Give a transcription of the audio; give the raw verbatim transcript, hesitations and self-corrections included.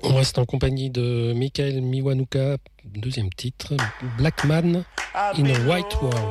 On reste en compagnie de Michael Miwanuka, deuxième titre, Black Man in a White World.